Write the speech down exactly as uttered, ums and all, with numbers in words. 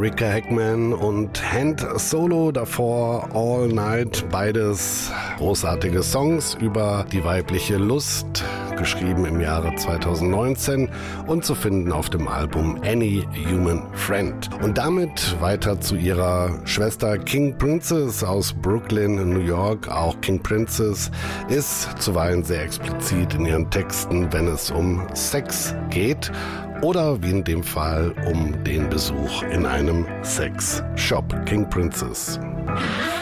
Rika Hackman und Hand Solo, davor All Night, beides großartige Songs über die weibliche Lust, geschrieben im Jahre zweitausendneunzehn und zu finden auf dem Album Any Human Friend. Und damit weiter zu ihrer Schwester King Princess aus Brooklyn, New York. Auch King Princess ist zuweilen sehr explizit in ihren Texten, wenn es um Sex geht oder wie in dem Fall um den Besuch in einem Sexshop. King Princess.